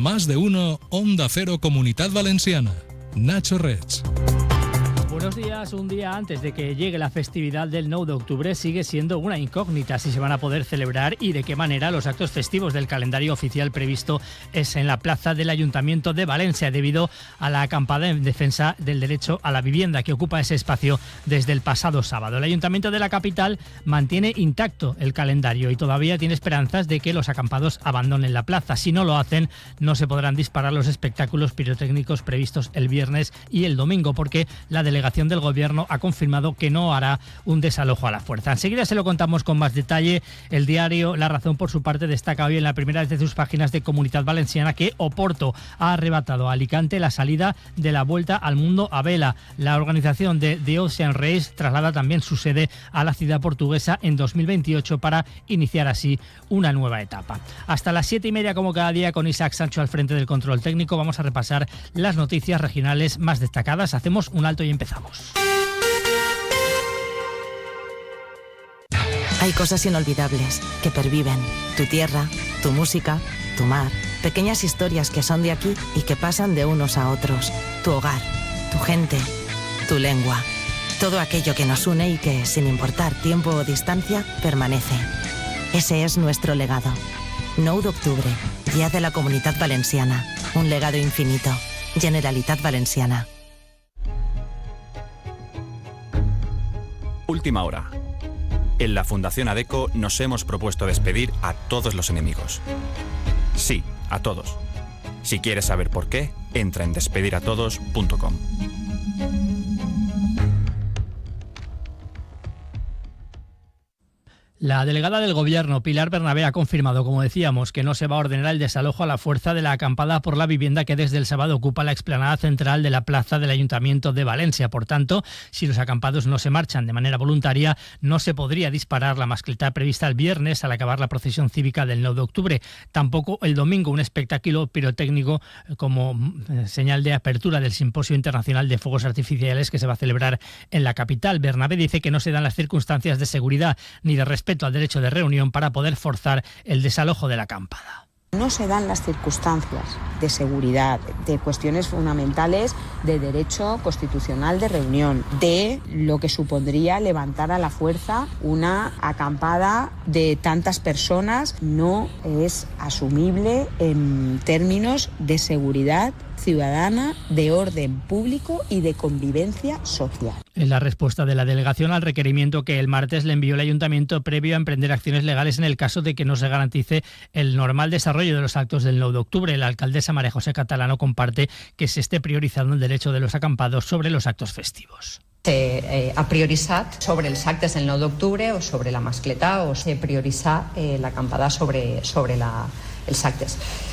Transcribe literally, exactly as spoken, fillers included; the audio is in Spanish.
Más de uno, Onda Cero Comunidad Valenciana. Nacho Reig. Buenos días. Un día antes de que llegue la festividad del nueve de octubre sigue siendo una incógnita si se van a poder celebrar y de qué manera los actos festivos del calendario oficial previsto es en la plaza del Ayuntamiento de Valencia, debido a la acampada en defensa del derecho a la vivienda que ocupa ese espacio desde el pasado sábado. El Ayuntamiento de la capital mantiene intacto el calendario y todavía tiene esperanzas de que los acampados abandonen la plaza. Si no lo hacen, no se podrán disparar los espectáculos pirotécnicos previstos el viernes y el domingo, porque la delegación del Gobierno ha confirmado que no hará un desalojo a la fuerza. Enseguida se lo contamos con más detalle. El diario La Razón, por su parte, destaca hoy en la primera de sus páginas de Comunidad Valenciana que Oporto ha arrebatado a Alicante la salida de la Vuelta al Mundo a vela. La organización de The Ocean Race traslada también su sede a la ciudad portuguesa en dos mil veintiocho para iniciar así una nueva etapa. Hasta las siete y media, como cada día, con Isaac Sancho al frente del control técnico, vamos a repasar las noticias regionales más destacadas. Hacemos un alto y empezamos. Hay cosas inolvidables que perviven. Tu tierra, tu música, tu mar. Pequeñas historias que son de aquí y que pasan de unos a otros. Tu hogar, tu gente, tu lengua. Todo aquello que nos une y que, sin importar tiempo o distancia, permanece. Ese es nuestro legado. nueve de octubre, Día de la Comunidad Valenciana. Un legado infinito. Generalitat Valenciana. Última hora. En la Fundación ADECO nos hemos propuesto despedir a todos los enemigos. Sí, a todos. Si quieres saber por qué, entra en despedir a todos punto com. La delegada del Gobierno, Pilar Bernabé, ha confirmado, como decíamos, que no se va a ordenar el desalojo a la fuerza de la acampada por la vivienda que desde el sábado ocupa la explanada central de la plaza del Ayuntamiento de Valencia. Por tanto, si los acampados no se marchan de manera voluntaria, no se podría disparar la mascleta prevista el viernes al acabar la procesión cívica del nueve de octubre. Tampoco el domingo un espectáculo pirotécnico como señal de apertura del Simposio Internacional de Fuegos Artificiales que se va a celebrar en la capital. Bernabé dice que no se dan las circunstancias de seguridad ni de respeto al derecho de reunión para poder forzar el desalojo de la acampada. No se dan las circunstancias de seguridad, de cuestiones fundamentales de derecho constitucional de reunión, de lo que supondría levantar a la fuerza una acampada de tantas personas. No es asumible en términos de seguridad ciudadana, de orden público y de convivencia social. En la respuesta de la delegación al requerimiento que el martes le envió el Ayuntamiento previo a emprender acciones legales en el caso de que no se garantice el normal desarrollo de los actos del nueve de octubre, la alcaldesa María José Catalano comparte que se esté priorizando el derecho de los acampados sobre los actos festivos. Se eh, ha prioritzat sobre els actes del nou d'octubre o sobre la mascleta o se prioritza eh, l'acampada sobre, sobre la, els actes.